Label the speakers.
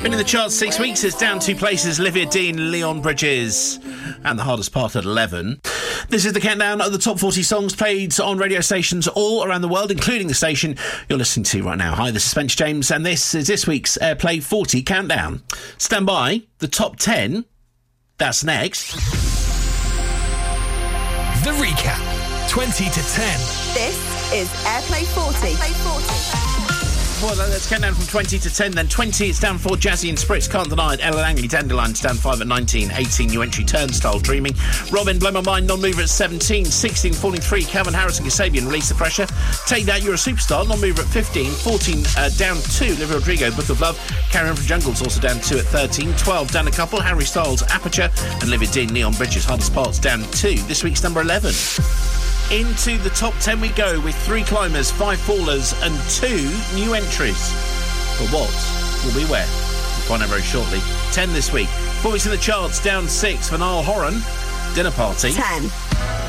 Speaker 1: Been in the charts 6 weeks. It's down 2 places. Olivia Dean, Leon Bridges, and the hardest part at 11. This is the countdown of the top 40 songs played on radio stations all around the world, including the station you're listening to right now. Hi, this is Spencer James, and this is this week's Airplay 40 countdown. Stand by. The top 10. That's next.
Speaker 2: The recap. 20 to 10.
Speaker 3: This is Airplay 40. Airplay 40.
Speaker 1: Well, let's count down from 20 to 10 then. 20, it's down 4, Jazzy and Spritz, Can't Deny It. Ella Langley, Dandelions, down 5 at 19. 18, new entry, Turnstile, Dreaming. Robin, Blow My Mind, Non-Mover at 17. 16, Falling 3, Calvin Harris and Kasabian, Release the Pressure. Take That, You're a Superstar, Non-Mover at 15. 14, down 2, Olivia Rodrigo, Book of Love. Carry On from Jungle's also down 2 at 13. 12, down a couple, Harry Styles, Aperture. And Olivia Dean, Leon Bridges, Hardest Parts, down 2. This week's number 11. Into the top 10 we go with 3 climbers, 5 fallers and 2 new entries. But what will be where? We'll find out very shortly. 10 this week. 4 weeks in the charts, down 6 for Niall Horan, Dinner Party.
Speaker 3: 10.